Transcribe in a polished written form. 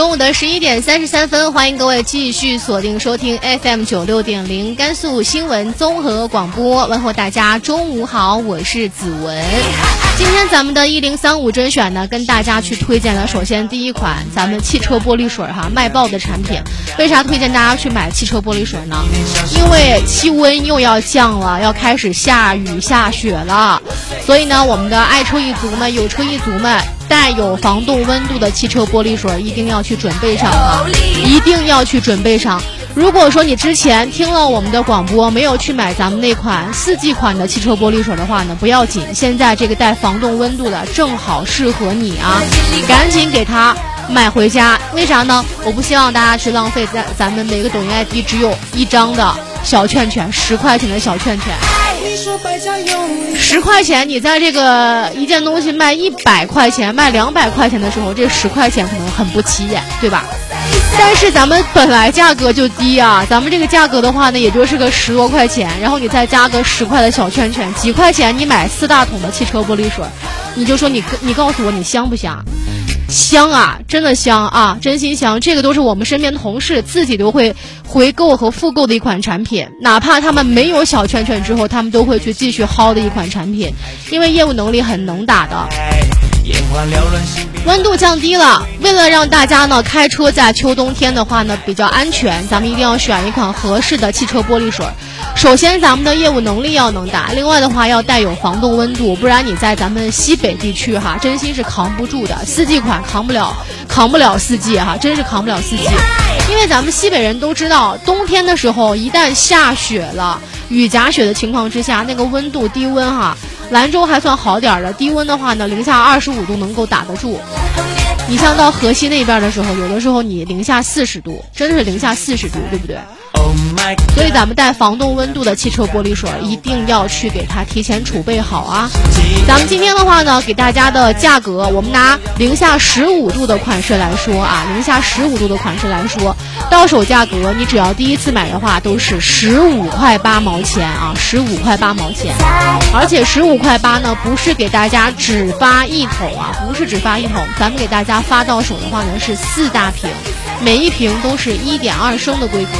中午的11点33分，欢迎各位继续锁定收听 FM 96.0甘肃新闻综合广播，问候大家中午好，我是子文。今天咱们的1035甄选呢，跟大家去推荐了，首先第一款咱们汽车玻璃水卖爆的产品。为啥推荐大家去买汽车玻璃水呢？因为气温又要降了，要开始下雨下雪了，所以呢，我们的爱车一族们、有车一族们，带有防冻温度的汽车玻璃水一定要去准备上啊，一定要去准备上。如果说你之前听了我们的广播，没有去买咱们那款4季款的汽车玻璃水的话呢，不要紧，现在这个带防冻温度的正好适合你啊，赶紧给它买回家。为啥呢？我不希望大家去浪费咱们每个抖音 ID 只有1张的小券券，10块钱的小券券。10块钱，你在这个一件东西卖100块钱、卖200块钱的时候，这10块钱可能很不起眼，对吧？但是咱们本来价格就低啊，咱们这个价格的话呢，也就是个10多块钱，然后你再加个10块的小券券，几块钱你买4大桶的汽车玻璃水，你就说你告诉我你香不香？香啊，真的香啊，真心香。这个都是我们身边同事自己都会回购和复购的一款产品，哪怕他们没有小券券之后，他们都会去继续薅的一款产品，因为业务能力很能打的。温度降低了，为了让大家呢开车在秋冬天的话呢比较安全，咱们一定要选一款合适的汽车玻璃水。首先咱们的业务能力要能打，另外的话要带有防冻温度，不然你在咱们西北地区真心是扛不住的，4季款扛不了4季真是扛不了4季。因为咱们西北人都知道，冬天的时候一旦下雪了，雨夹雪的情况之下，那个温度低温兰州还算好点的，低温的话呢零下25度能够打得住。你像到河西那边的时候，有的时候你零下40度，真的是零下40度，对不对？所以咱们带防冻温度的汽车玻璃水一定要去给它提前储备好啊。咱们今天的话呢，给大家的价格，我们拿零下15度的款式来说零下15度的款式来说，到手价格你只要第一次买的话都是15块8毛钱15块8毛钱。而且15块8呢，不是给大家只发1桶不是只发1桶，咱们给大家发到手的话呢是4大瓶，每一瓶都是1.2升的规格。